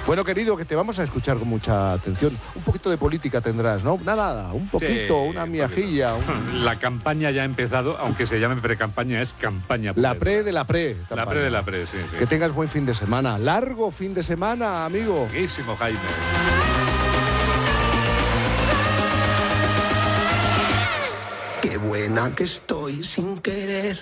Bueno, querido, que te vamos a escuchar con mucha atención. Un poquito de política tendrás, ¿no? Nada, un poquito, Sí, una miajilla. La campaña ya ha empezado, aunque se llame pre-campaña, es campaña. La pre de la pre. La pre de la pre, sí. Que tengas buen fin de semana. Largo fin de semana, amigo. Buenísimo, Jaime. Qué buena que estoy sin querer.